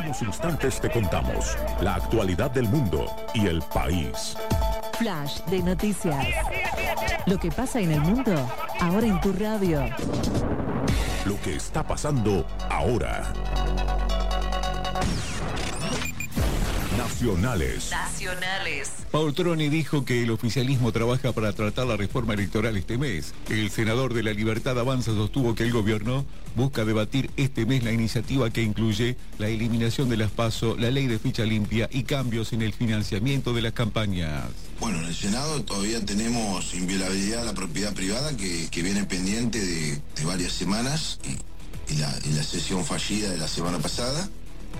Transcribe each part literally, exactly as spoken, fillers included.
unos instantes te contamos la actualidad del mundo y el país. Flash de noticias. Lo que pasa en el mundo, ahora en tu radio. Lo que está pasando ahora. Nacionales. Nacionales. Paul Troni dijo que el oficialismo trabaja para tratar la reforma electoral este mes. El senador de La Libertad Avanza sostuvo que el gobierno busca debatir este mes la iniciativa que incluye la eliminación de las PASO, la ley de ficha limpia y cambios en el financiamiento de las campañas. Bueno, en el Senado todavía tenemos inviolabilidad a la propiedad privada que, que viene pendiente de, de varias semanas y, y, la, y la sesión fallida de la semana pasada.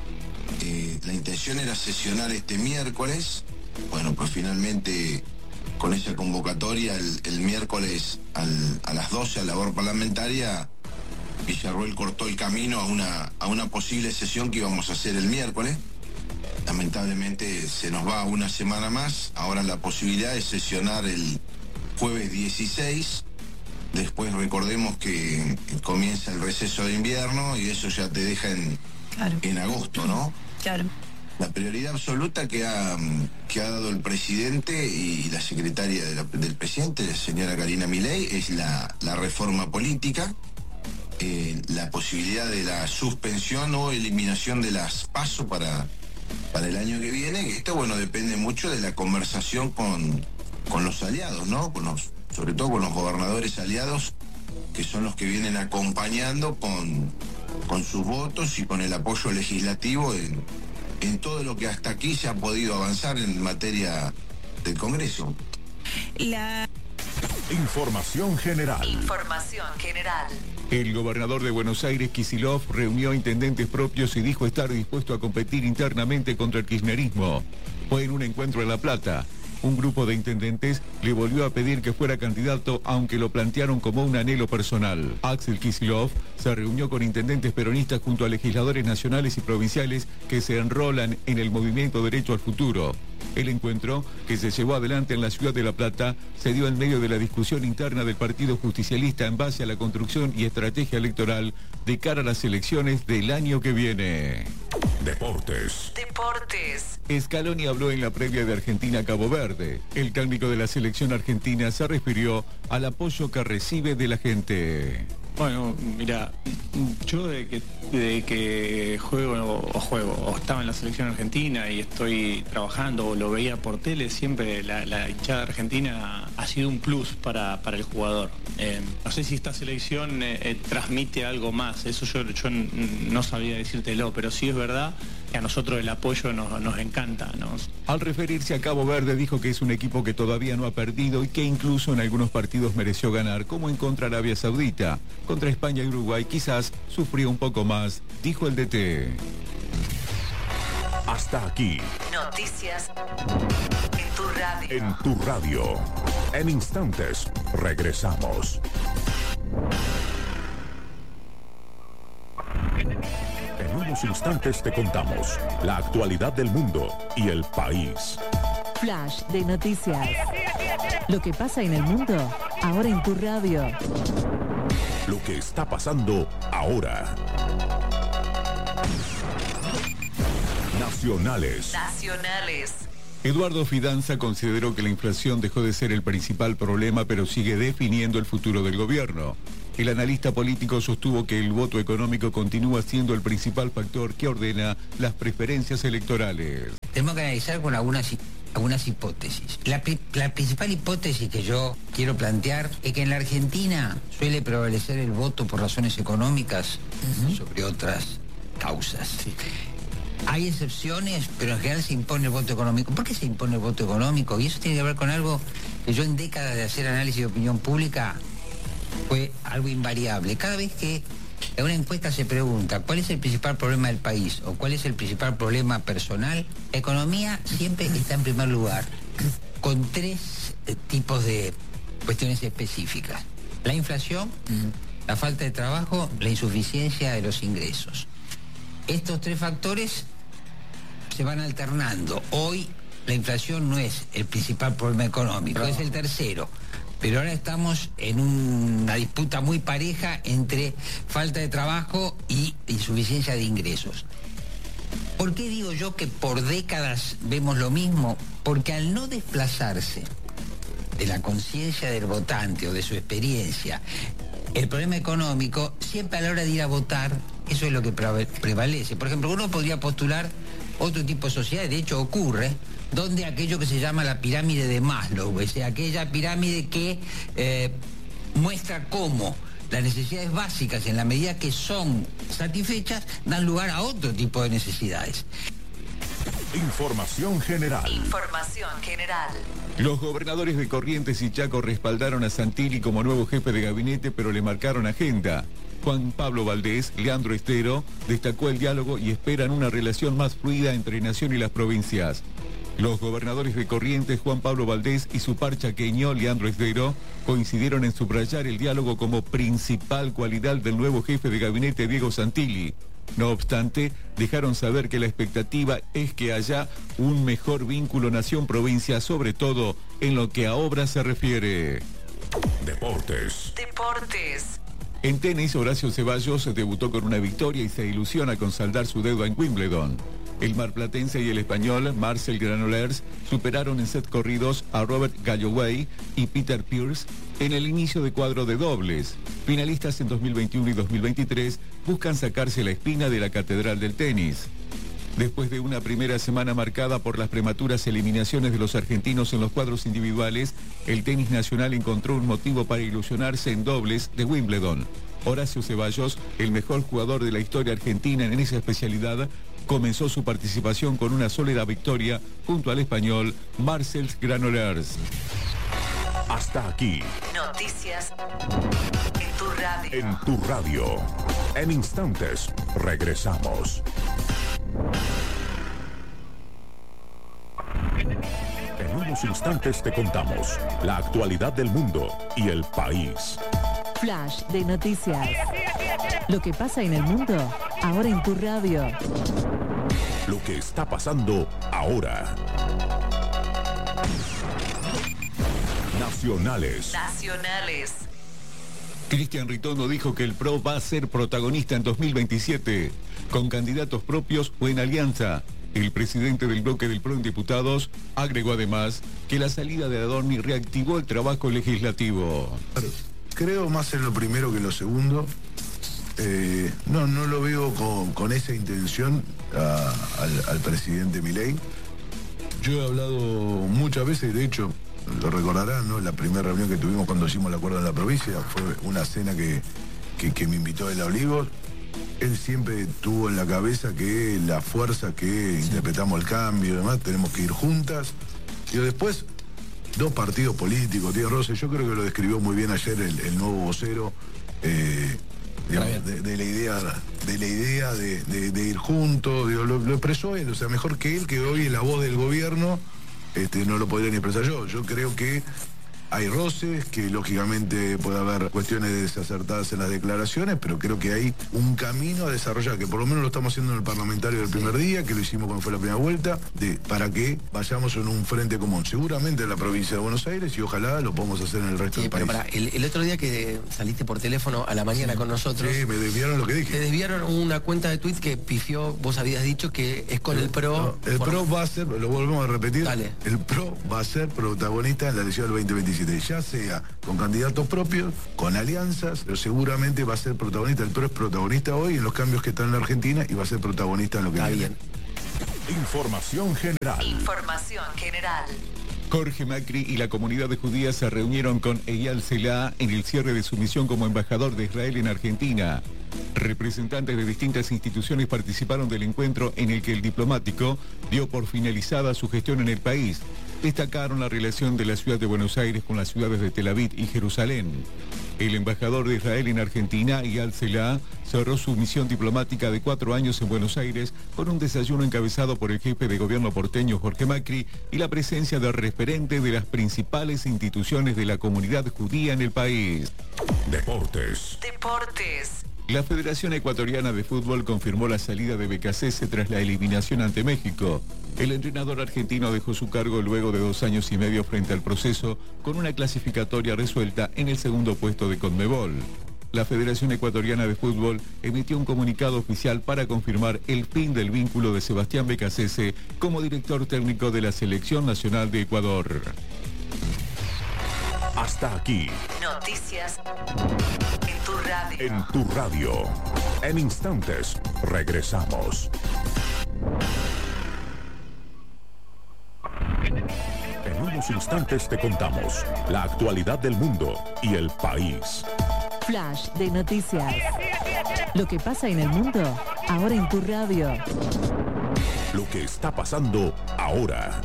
Eh, la intención era sesionar este miércoles. Bueno, pues finalmente con esa convocatoria el, el miércoles al, a las doce a la labor parlamentaria, Villarroel cortó el camino a una, a una posible sesión que íbamos a hacer el miércoles. Lamentablemente se nos va una semana más. Ahora la posibilidad es sesionar el jueves dieciséis. Después recordemos que comienza el receso de invierno y eso ya te deja en, claro. en agosto, ¿no? Claro. La prioridad absoluta que ha, que ha dado el presidente y la secretaria de la, del presidente, la señora Karina Milei, es la, la reforma política, eh, la posibilidad de la suspensión o eliminación de las PASO para, para el año que viene. Esto, bueno, depende mucho de la conversación con, con los aliados, ¿no? Con los, sobre todo con los gobernadores aliados, que son los que vienen acompañando con, con sus votos y con el apoyo legislativo en, en todo lo que hasta aquí se ha podido avanzar en materia del Congreso. La... Información general. Información general. El gobernador de Buenos Aires, Kicillof, reunió a intendentes propios y dijo estar dispuesto a competir internamente contra el kirchnerismo. Fue en un encuentro en La Plata. Un grupo de intendentes le volvió a pedir que fuera candidato, aunque lo plantearon como un anhelo personal. Axel Kicillof se reunió con intendentes peronistas junto a legisladores nacionales y provinciales que se enrolan en el movimiento Derecho al Futuro. El encuentro, que se llevó adelante en la ciudad de La Plata, se dio en medio de la discusión interna del Partido Justicialista en base a la construcción y estrategia electoral de cara a las elecciones del año que viene. Deportes. Deportes. Scaloni habló en la previa de Argentina-Cabo Verde. El técnico de la selección argentina se refirió al apoyo que recibe de la gente. Bueno, mira, yo de que, de que juego o juego, o estaba en la selección argentina y estoy trabajando o lo veía por tele, siempre la, la hinchada argentina ha sido un plus para, para el jugador. Eh, no sé si esta selección eh, eh, transmite algo más, eso yo, yo no sabía decírtelo, pero sí es verdad que a nosotros el apoyo nos, nos encanta, ¿no? Al referirse a Cabo Verde dijo que es un equipo que todavía no ha perdido y que incluso en algunos partidos mereció ganar, como en contra Arabia Saudita. Contra España y Uruguay quizás sufrió un poco más, dijo el D T. Hasta aquí. Noticias en tu radio. En tu radio. En instantes regresamos. En unos instantes te contamos la actualidad del mundo y el país. Flash de noticias. Lo que pasa en el mundo, ahora en tu radio. Lo que está pasando ahora. Nacionales. Nacionales. Eduardo Fidanza consideró que la inflación dejó de ser el principal problema, pero sigue definiendo el futuro del gobierno. El analista político sostuvo que el voto económico continúa siendo el principal factor que ordena las preferencias electorales. Tenemos que analizar con algunas, algunas hipótesis. La, la principal hipótesis que yo quiero plantear es que en la Argentina suele prevalecer el voto por razones económicas uh-huh. sobre otras causas. Sí. Hay excepciones, pero en general se impone el voto económico. ¿Por qué se impone el voto económico? Y eso tiene que ver con algo que yo en décadas de hacer análisis de opinión pública fue algo invariable. Cada vez que en una encuesta se pregunta cuál es el principal problema del país o cuál es el principal problema personal, la economía siempre está en primer lugar, con tres eh, tipos de cuestiones específicas. La inflación, la falta de trabajo, la insuficiencia de los ingresos. Estos tres factores se van alternando. Hoy la inflación no es el principal problema económico, es el tercero. Pero ahora estamos en una disputa muy pareja entre falta de trabajo y insuficiencia de ingresos. ¿Por qué digo yo que por décadas vemos lo mismo? Porque al no desplazarse de la conciencia del votante o de su experiencia el problema económico, siempre a la hora de ir a votar, eso es lo que prevalece. Por ejemplo, uno podría postular otro tipo de sociedades, de hecho ocurre, donde aquello que se llama la pirámide de Maslow, es decir, aquella pirámide que eh, muestra cómo las necesidades básicas, en la medida que son satisfechas, dan lugar a otro tipo de necesidades. Información general. Información general. Los gobernadores de Corrientes y Chaco respaldaron a Santilli como nuevo jefe de gabinete, pero le marcaron agenda. Juan Pablo Valdés, Leandro Estero, destacó el diálogo y esperan una relación más fluida entre Nación y las provincias. Los gobernadores de Corrientes, Juan Pablo Valdés, y su par chaqueño, Leandro Estero, coincidieron en subrayar el diálogo como principal cualidad del nuevo jefe de gabinete, Diego Santilli. No obstante, dejaron saber que la expectativa es que haya un mejor vínculo nación-provincia, sobre todo en lo que a obras se refiere. Deportes. Deportes. En tenis, Horacio Ceballos debutó con una victoria y se ilusiona con saldar su deuda en Wimbledon. El marplatense y el español Marcel Granollers superaron en set corridos a Robert Galloway y Peter Pearce en el inicio de cuadro de dobles. Finalistas en dos mil veintiuno y dos mil veintitrés buscan sacarse la espina de la catedral del tenis. Después de una primera semana marcada por las prematuras eliminaciones de los argentinos en los cuadros individuales, el tenis nacional encontró un motivo para ilusionarse en dobles de Wimbledon. Horacio Ceballos, el mejor jugador de la historia argentina en esa especialidad, comenzó su participación con una sólida victoria junto al español Marcel Granollers. Hasta aquí. Noticias en tu radio. En tu radio. En instantes, regresamos. En unos instantes te contamos la actualidad del mundo y el país. Flash de noticias. Lo que pasa en el mundo, ahora en tu radio. Lo que está pasando ahora. Nacionales. Nacionales. Cristian Ritondo dijo que el P R O va a ser protagonista en dos mil veintisiete, con candidatos propios o en alianza. El presidente del bloque del P R O en diputados agregó además que la salida de Adorni reactivó el trabajo legislativo. Creo más en lo primero que en lo segundo. Eh, no, no lo veo con, con esa intención a, al, al presidente Milei. Yo he hablado muchas veces, de hecho, lo recordarán, ¿no? La primera reunión que tuvimos cuando hicimos el acuerdo en la provincia fue una cena que, que, que me invitó él a Olivos. Él siempre tuvo en la cabeza que la fuerza que interpretamos el cambio y demás, tenemos que ir juntas. Y después, dos partidos políticos, Tío Rose, yo creo que lo describió muy bien ayer el, el nuevo vocero, eh, digamos, de, de la idea, de, la idea de, de, de ir juntos, digo, lo, lo expresó él, o sea, mejor que él, que hoy es la voz del gobierno. Este, no lo podría ni expresar yo. Yo creo que hay roces, que lógicamente puede haber cuestiones desacertadas en las declaraciones, pero creo que hay un camino a desarrollar, que por lo menos lo estamos haciendo en el parlamentario del primer día, que lo hicimos cuando fue la primera vuelta, de, para que vayamos en un frente común, seguramente en la provincia de Buenos Aires, y ojalá lo podamos hacer en el resto sí, del pero país. Para, el, el otro día que saliste por teléfono a la mañana sí, con nosotros... Sí, me desviaron lo que dije. Te desviaron una cuenta de tweets que pifió, vos habías dicho que es con el, el P R O... No, el por... P R O va a ser, lo volvemos a repetir, Dale. El P R O va a ser protagonista en la elección del veinte veintisiete, ya sea con candidatos propios, con alianzas, pero seguramente va a ser protagonista. El P R O es protagonista hoy en los cambios que están en la Argentina y va a ser protagonista en lo que Está viene. bien. Información general. Información general. Jorge Macri y la comunidad judía se reunieron con Eyal Selá en el cierre de su misión como embajador de Israel en Argentina. Representantes de distintas instituciones participaron del encuentro en el que el diplomático dio por finalizada su gestión en el país. Destacaron la relación de la ciudad de Buenos Aires con las ciudades de Tel Aviv y Jerusalén. El embajador de Israel en Argentina, Eyal Selá, cerró su misión diplomática de cuatro años en Buenos Aires con un desayuno encabezado por el jefe de gobierno porteño Jorge Macri y la presencia del referente de las principales instituciones de la comunidad judía en el país. Deportes. Deportes. La Federación Ecuatoriana de Fútbol confirmó la salida de Becasese tras la eliminación ante México. El entrenador argentino dejó su cargo luego de dos años y medio frente al proceso, con una clasificatoria resuelta en el segundo puesto de Conmebol. La Federación Ecuatoriana de Fútbol emitió un comunicado oficial para confirmar el fin del vínculo de Sebastián Becasese como director técnico de la Selección Nacional de Ecuador. Hasta aquí. Noticias en tu radio. En tu radio. En instantes, regresamos. En unos instantes te contamos la actualidad del mundo y el país. Flash de noticias. Lo que pasa en el mundo, ahora en tu radio. Lo que está pasando ahora.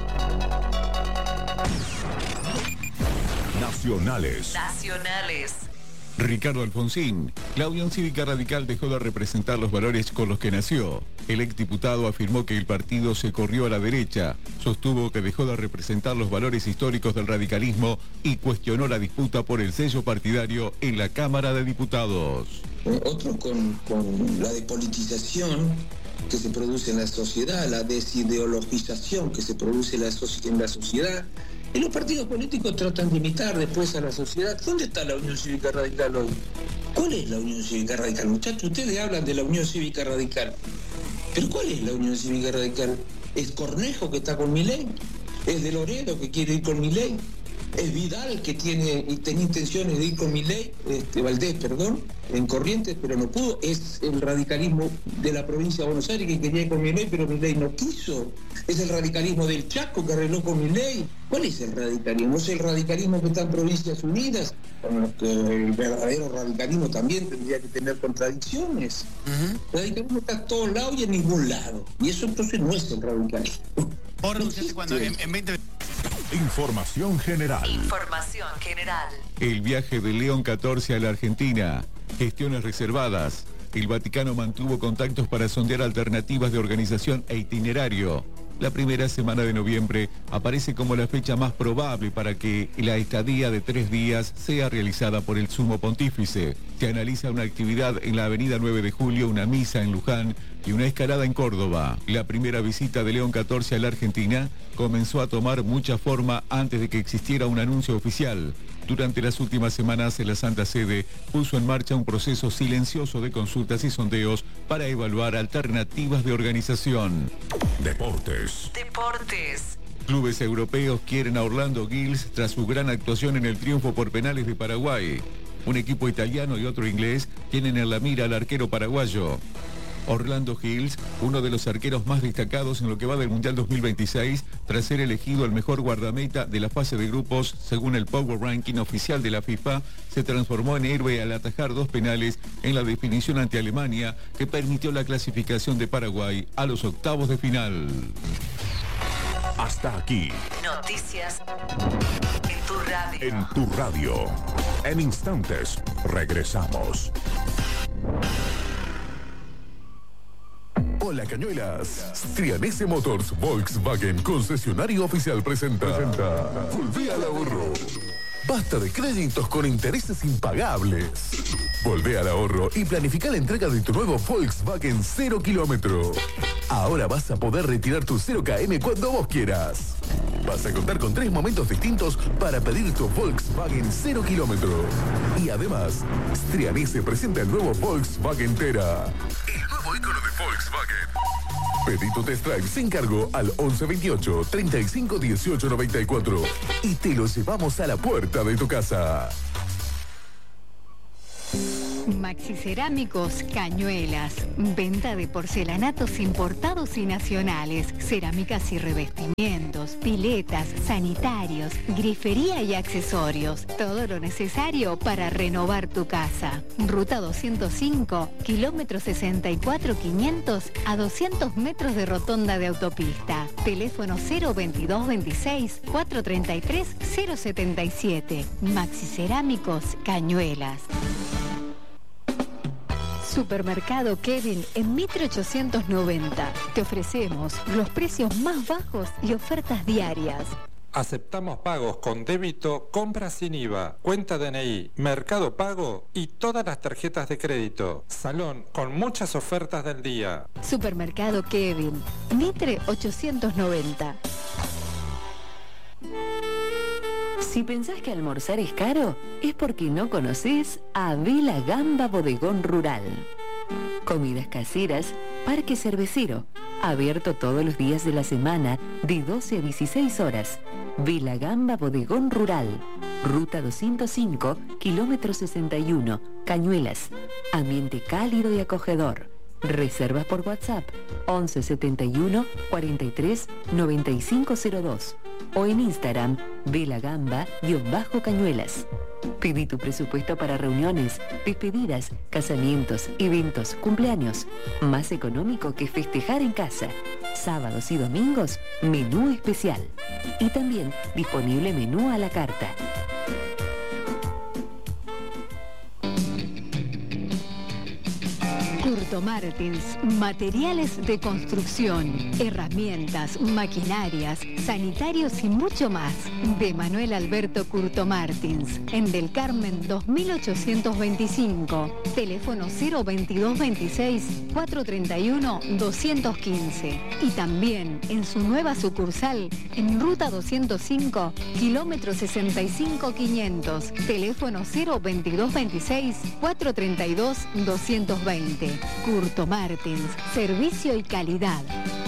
Nacionales. Nacionales. Ricardo Alfonsín. La Unión Cívica Radical dejó de representar los valores con los que nació. El exdiputado afirmó que el partido se corrió a la derecha, sostuvo que dejó de representar los valores históricos del radicalismo y cuestionó la disputa por el sello partidario en la Cámara de Diputados. Otros con, con la depolitización que se produce en la sociedad, la desideologización que se produce en la, so- en la sociedad. Y los partidos políticos tratan de imitar después a la sociedad. ¿Dónde está la Unión Cívica Radical hoy? ¿Cuál es la Unión Cívica Radical? Muchachos, ustedes hablan de la Unión Cívica Radical. ¿Pero cuál es la Unión Cívica Radical? ¿Es Cornejo que está con Milei? ¿Es de Loredo que quiere ir con Milei? ¿Es Vidal que tiene, y tenía intenciones de ir con Milei? Este, Valdés, perdón, en Corrientes, pero no pudo. ¿Es el radicalismo de la provincia de Buenos Aires que quería ir con Milei, pero Milei no quiso? ¿Es el radicalismo del Chaco que arregló con Milei? ¿Cuál es el radicalismo? ¿Es el radicalismo que está en Provincias Unidas? Con los que el verdadero radicalismo también tendría que tener contradicciones. Uh-huh. El radicalismo está a todos lados y en ningún lado. Y eso entonces no es el radicalismo. Por no cuando en, en veinte... Información general. Información general. El viaje de León catorce a la Argentina. Gestiones reservadas. El Vaticano mantuvo contactos para sondear alternativas de organización e itinerario. La primera semana de noviembre aparece como la fecha más probable para que la estadía de tres días sea realizada por el Sumo Pontífice. Se analiza una actividad en la avenida nueve de julio, una misa en Luján y una escalada en Córdoba. La primera visita de León catorce a la Argentina comenzó a tomar mucha forma antes de que existiera un anuncio oficial. Durante las últimas semanas, la Santa Sede puso en marcha un proceso silencioso de consultas y sondeos para evaluar alternativas de organización. Deportes. Deportes. Clubes europeos quieren a Orlando Gils tras su gran actuación en el triunfo por penales de Paraguay. Un equipo italiano y otro inglés tienen en la mira al arquero paraguayo. Orlando Gils, uno de los arqueros más destacados en lo que va del Mundial dos mil veintiséis, tras ser elegido el mejor guardameta de la fase de grupos según el Power Ranking oficial de la FIFA, se transformó en héroe al atajar dos penales en la definición ante Alemania que permitió la clasificación de Paraguay a los octavos de final. Hasta aquí. Noticias en tu radio. En tu radio. En instantes, regresamos. Hola, Cañuelas. Strianese Motors Volkswagen, concesionario oficial, presenta. presenta. Volvé al ahorro. Basta de créditos con intereses impagables. Volvé al ahorro y planifica la entrega de tu nuevo Volkswagen cero kilómetro. Ahora vas a poder retirar tu cero kilómetros cuando vos quieras. Vas a contar con tres momentos distintos para pedir tu Volkswagen cero kilómetro. Y además, Strianese presenta el nuevo Volkswagen Tera. El nuevo ícono de Volkswagen. Pedí tu test drive sin cargo al once veintiocho, treinta y cinco, dieciocho, noventa y cuatro y te lo llevamos a la puerta de tu casa. Maxi Cerámicos Cañuelas. Venta de porcelanatos importados y nacionales, cerámicas y revestimientos, piletas, sanitarios, grifería y accesorios. Todo lo necesario para renovar tu casa. Ruta doscientos cinco, kilómetro sesenta y cuatro quinientos a doscientos metros de rotonda de autopista. Teléfono cero veintidós veintiséis, cuatrocientos treinta y tres, cero setenta y siete. Maxi Cerámicos Cañuelas. Supermercado Kevin en Mitre ochocientos noventa. Te ofrecemos los precios más bajos y ofertas diarias. Aceptamos pagos con débito, compras sin I V A, cuenta D N I, Mercado Pago y todas las tarjetas de crédito. Salón con muchas ofertas del día. Supermercado Kevin, Mitre ochocientos noventa. Si pensás que almorzar es caro, es porque no conocés a Vila Gamba Bodegón Rural. Comidas caseras, parque cervecero, abierto todos los días de la semana de doce a dieciséis horas. Vila Gamba Bodegón Rural, ruta doscientos cinco, kilómetro sesenta y uno, Cañuelas. Ambiente cálido y acogedor. Reservas por WhatsApp once setenta y uno, cuarenta y tres, noventa y cinco cero dos o en Instagram Vilagamba-Cañuelas. Pedí tu presupuesto para reuniones, despedidas, casamientos, eventos, cumpleaños. Más económico que festejar en casa. Sábados y domingos, menú especial. Y también disponible menú a la carta. Curto Martins, materiales de construcción, herramientas, maquinarias, sanitarios y mucho más. De Manuel Alberto Curto Martins, en Del Carmen dos mil ochocientos veinticinco, teléfono cero veintidós veintiséis, cuatrocientos treinta y uno, doscientos quince. Y también en su nueva sucursal, en Ruta doscientos cinco, kilómetro sesenta y cinco, quinientos, teléfono cero veintidós veintiséis, cuatrocientos treinta y dos, doscientos veinte. Curto Martins, servicio y calidad.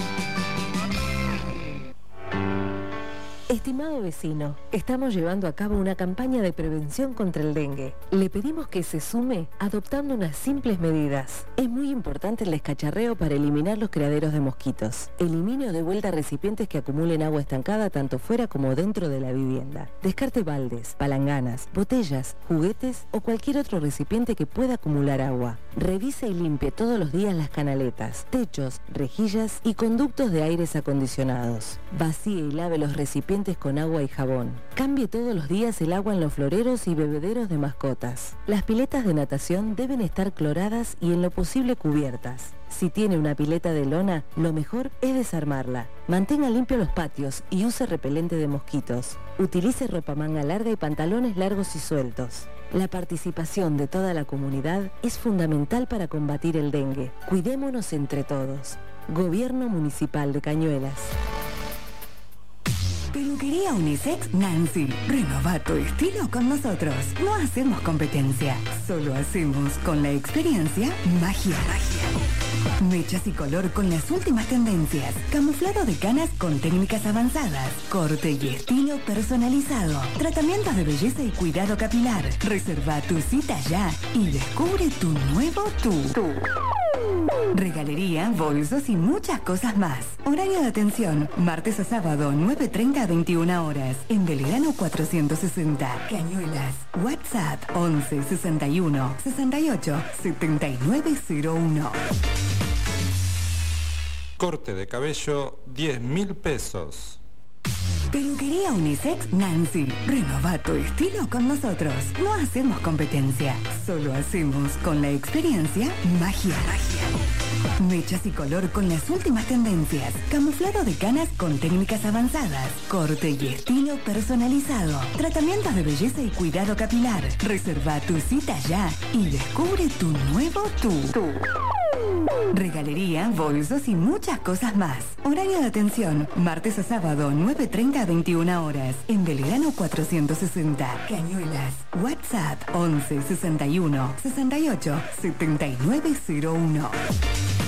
Estimado vecino, estamos llevando a cabo una campaña de prevención contra el dengue. Le pedimos que se sume adoptando unas simples medidas. Es muy importante el descacharreo para eliminar los criaderos de mosquitos. Elimine o de vuelta recipientes que acumulen agua estancada tanto fuera como dentro de la vivienda. Descarte baldes, palanganas, botellas, juguetes o cualquier otro recipiente que pueda acumular agua. Revise y limpie todos los días las canaletas, techos, rejillas y conductos de aires acondicionados. Vacíe y lave los recipientes con agua y jabón. Cambie todos los días el agua en los floreros y bebederos de mascotas. Las piletas de natación deben estar cloradas y en lo posible cubiertas. Si tiene una pileta de lona, lo mejor es desarmarla. Mantenga limpios los patios y use repelente de mosquitos. Utilice ropa manga larga y pantalones largos y sueltos. La participación de toda la comunidad es fundamental para combatir el dengue. Cuidémonos entre todos. Gobierno Municipal de Cañuelas. Peluquería Unisex Nancy. Renova tu estilo con nosotros. No hacemos competencia. Solo hacemos con la experiencia magia. Magia. Mechas y color con las últimas tendencias. Camuflado de canas con técnicas avanzadas. Corte y estilo personalizado. Tratamientos de belleza y cuidado capilar. Reserva tu cita ya y descubre tu nuevo tú. tú. Regalería, bolsos y muchas cosas más. Horario de atención, martes a sábado, nueve treinta a veintiuna horas. En Belgrano cuatrocientos sesenta, Cañuelas. WhatsApp once sesenta y uno, sesenta y ocho, setenta y nueve cero uno. Corte de cabello, diez mil pesos. Peluquería Unisex Nancy. Renova tu estilo con nosotros. No hacemos competencia. Solo hacemos con la experiencia magia. Magia. Mechas y color con las últimas tendencias. Camuflado de canas con técnicas avanzadas. Corte y estilo personalizado. Tratamientos de belleza y cuidado capilar. Reserva tu cita ya y descubre tu nuevo tú. tú. Regalería, bolsos y muchas cosas más. Horario de atención, martes a sábado, nueve treinta a veintiuna horas. En Belgrano cuatrocientos sesenta, Cañuelas. WhatsApp once sesenta y uno, sesenta y ocho, setenta y nueve cero uno.